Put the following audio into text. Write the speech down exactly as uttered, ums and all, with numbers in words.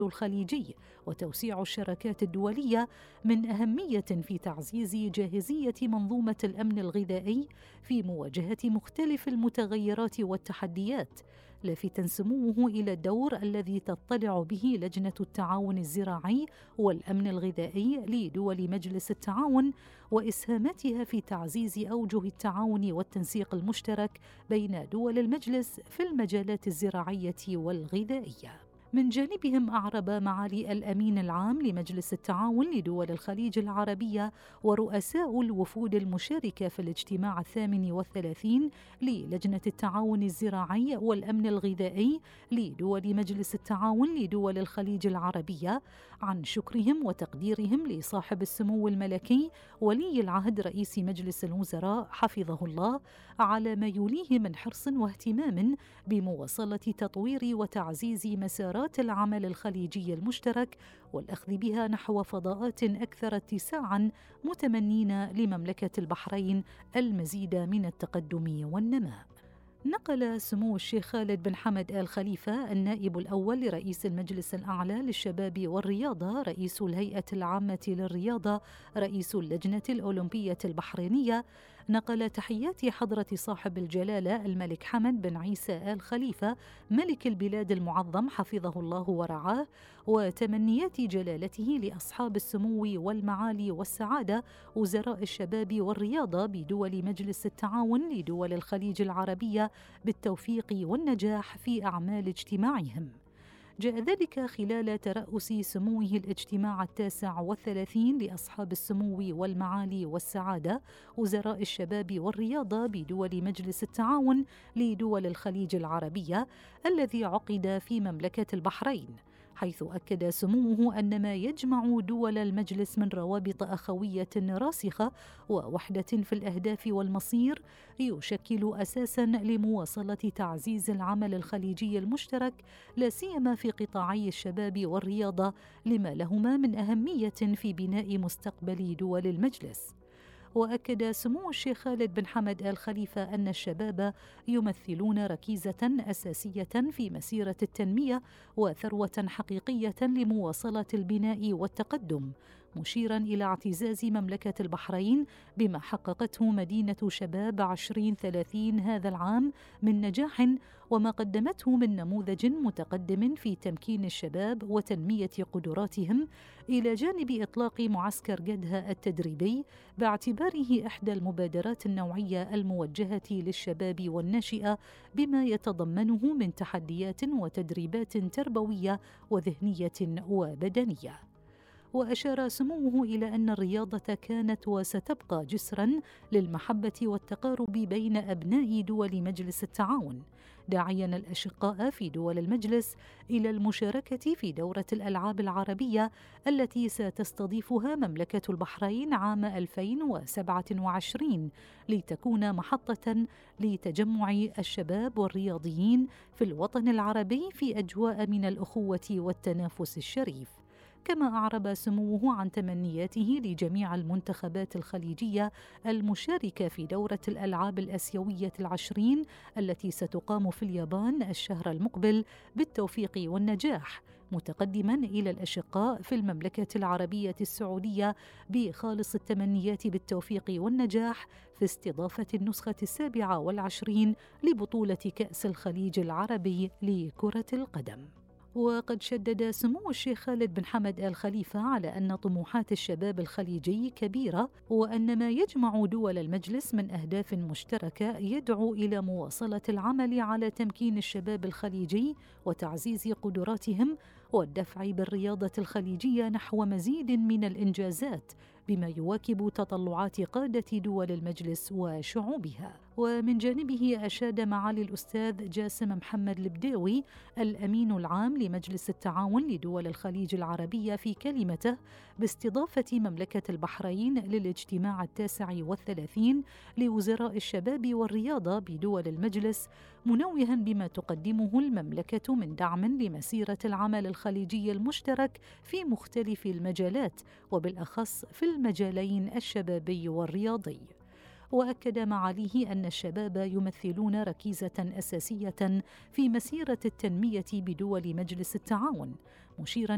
الخليجي وتوسيع الشراكات الدولية من أهمية في تعزيز جاهزية منظومة الأمن الغذائي في مواجهة مختلف المتغيرات والتحديات، لافتا سموه إلى الدور الذي تطلع به لجنة التعاون الزراعي والأمن الغذائي لدول مجلس التعاون وإسهاماتها في تعزيز أوجه التعاون والتنسيق المشترك بين دول المجلس في المجالات الزراعية والغذائية. من جانبهم أعرب معالي الأمين العام لمجلس التعاون لدول الخليج العربية ورؤساء الوفود المشاركة في الاجتماع الثامن والثلاثين للجنة التعاون الزراعي والأمن الغذائي لدول مجلس التعاون لدول الخليج العربية عن شكرهم وتقديرهم لصاحب السمو الملكي ولي العهد رئيس مجلس الوزراء حفظه الله على ما يوليه من حرص واهتمام بمواصلة تطوير وتعزيز مسارات العمل الخليجي المشترك والأخذ بها نحو فضاءات أكثر اتساعاً، متمنين لمملكة البحرين المزيد من التقدم والنماء. نقل سمو الشيخ خالد بن حمد آل خليفة النائب الأول لرئيس المجلس الأعلى للشباب والرياضة، رئيس الهيئة العامة للرياضة، رئيس اللجنة الأولمبية البحرينية، نقل تحيات حضرة صاحب الجلالة الملك حمد بن عيسى آل خليفة ملك البلاد المعظم حفظه الله ورعاه، وتمنيات جلالته لأصحاب السمو والمعالي والسعادة وزراء الشباب والرياضة بدول مجلس التعاون لدول الخليج العربية بالتوفيق والنجاح في أعمال اجتماعهم. جاء ذلك خلال ترأس سموه الاجتماع التاسع والثلاثين لأصحاب السمو والمعالي والسعادة وزراء الشباب والرياضة بدول مجلس التعاون لدول الخليج العربية الذي عقد في مملكة البحرين، حيث أكد سموه أن ما يجمع دول المجلس من روابط أخوية راسخة ووحدة في الأهداف والمصير يشكل أساساً لمواصلة تعزيز العمل الخليجي المشترك، لا سيما في قطاعي الشباب والرياضة لما لهما من أهمية في بناء مستقبل دول المجلس. وأكد سمو الشيخ خالد بن حمد آل خليفة أن الشباب يمثلون ركيزة أساسية في مسيرة التنمية وثروة حقيقية لمواصلة البناء والتقدم، مشيرا إلى اعتزاز مملكة البحرين بما حققته مدينة شباب عشرين ثلاثين هذا العام من نجاح وما قدمته من نموذج متقدم في تمكين الشباب وتنمية قدراتهم، إلى جانب إطلاق معسكر جدها التدريبي باعتباره إحدى المبادرات النوعية الموجهة للشباب والناشئة بما يتضمنه من تحديات وتدريبات تربوية وذهنية وبدنية. وأشار سموه إلى أن الرياضة كانت وستبقى جسراً للمحبة والتقارب بين أبناء دول مجلس التعاون، داعياً الأشقاء في دول المجلس إلى المشاركة في دورة الألعاب العربية التي ستستضيفها مملكة البحرين عام ألفين وسبعة وعشرين، لتكون محطة لتجمع الشباب والرياضيين في الوطن العربي في أجواء من الأخوة والتنافس الشريف. كما أعرب سموه عن تمنياته لجميع المنتخبات الخليجية المشاركة في دورة الألعاب الآسيوية العشرين التي ستقام في اليابان الشهر المقبل بالتوفيق والنجاح، متقدما إلى الأشقاء في المملكة العربية السعودية بخالص التمنيات بالتوفيق والنجاح في استضافة النسخة السابعة والعشرين لبطولة كأس الخليج العربي لكرة القدم. وقد شدد سمو الشيخ خالد بن حمد آل خليفة على أن طموحات الشباب الخليجي كبيرة، وأن ما يجمع دول المجلس من أهداف مشتركة يدعو إلى مواصلة العمل على تمكين الشباب الخليجي وتعزيز قدراتهم والدفع بالرياضة الخليجية نحو مزيد من الإنجازات بما يواكب تطلعات قادة دول المجلس وشعوبها. ومن جانبه أشاد معالي الأستاذ جاسم محمد البداوي الأمين العام لمجلس التعاون لدول الخليج العربية في كلمته باستضافة مملكة البحرين للاجتماع التاسع والثلاثين لوزراء الشباب والرياضة بدول المجلس، منوها بما تقدمه المملكة من دعم لمسيرة العمل الخليجي المشترك في مختلف المجالات وبالأخص في المجالين الشبابي والرياضي. وأكد معاليه أن الشباب يمثلون ركيزة أساسية في مسيرة التنمية بدول مجلس التعاون، مشيرا